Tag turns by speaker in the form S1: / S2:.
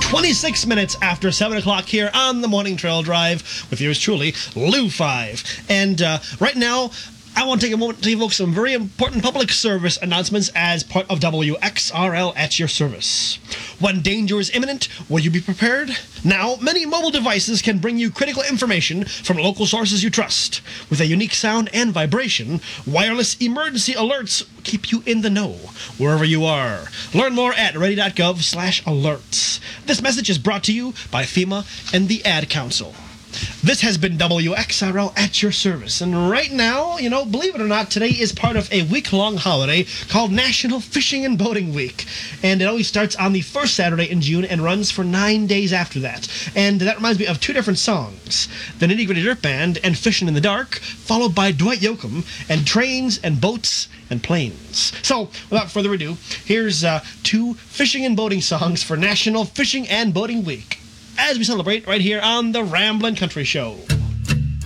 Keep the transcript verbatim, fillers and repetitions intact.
S1: twenty-six minutes after seven o'clock here on the Morning Trail Drive with yours truly, Lou five. And uh, right now, I want to take a moment to evoke some very important public service announcements as part of W X R L at your service. When danger is imminent, will you be prepared? Now, many mobile devices can bring you critical information from local sources you trust. With a unique sound and vibration, wireless emergency alerts keep you in the know wherever you are. Learn more at ready.gov slash alerts. This message is brought to you by FEMA and the Ad Council. This has been W X R L at your service. And right now, you know, believe it or not, today is part of a week-long holiday called National Fishing and Boating Week. And it always starts on the first Saturday in June and runs for nine days after that. And that reminds me of two different songs. The Nitty Gritty Dirt Band and Fishin' in the Dark, followed by Dwight Yoakam and Trains and Boats and Planes. So, without further ado, here's uh, two fishing and boating songs for National Fishing and Boating Week, as we celebrate right here on the Ramblin' Country Show.